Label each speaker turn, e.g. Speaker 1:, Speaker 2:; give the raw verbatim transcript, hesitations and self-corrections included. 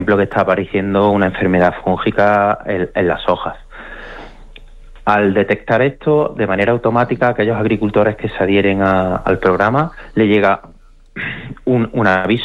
Speaker 1: que está apareciendo una enfermedad fúngica en, en las hojas. Al detectar esto, de manera automática, a aquellos agricultores que se adhieren a, al programa, le llega un, un aviso